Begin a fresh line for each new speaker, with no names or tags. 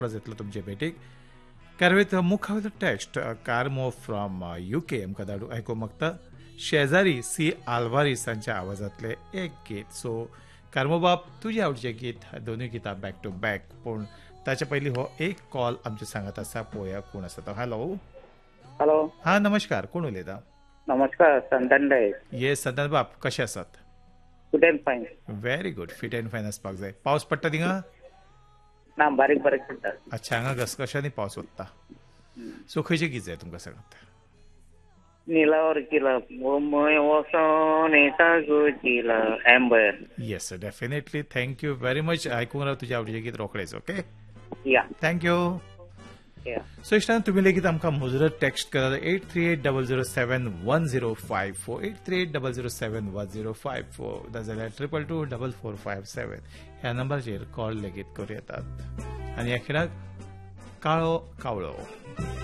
येतलो तुमचे भेटीक कारवेत मुखार टेक्स्ट कारमो फ्रॉम UK आमकां धाडू आयकूंक मागता शेजारी सी आल्वारिस हांच्या आवाजांतले एक गीत. सो कारमो बाब तुझे आवडीचें गीत दोनूय गितां बॅक टू बॅक. पूण ताचे पयलीं हो एक कॉल आमचे सांगात आसा पळोवया कोण आसा तो. हॅलो.
हॅलो.
हा नमस्कार. कोण उलयता?
नमस्कार. संतान डायस.
येस संतान बाब कशे आसात?
गुड अँड फायन.
Very good. फिट अँड फायन आसपाक जाय. पावस पडटा थिंगा?
ना बारीक बारीक पडटा.
अच्छा हांगा घसघशांनी पावस वता. सो खंयचे गीत जाय तुमकां सांगात?
नीलावर किला मोमय वसोन येता गोजीला amber.
Yes definitely. Thank you very much. आयकूंक राव तुझे आवडीचें गीत रोखडेच. ओके
या
थँक्यू. सो इश्टान तुम्ही लेगीत आमकां मुजरत टेक्स्ट करात 8380071054 8380071054 नाजाल्यार 22244547 ह्या नंबराचेर कॉल लेगीत करूं येतात. आनी ह्या खेळाक काळो कावळो.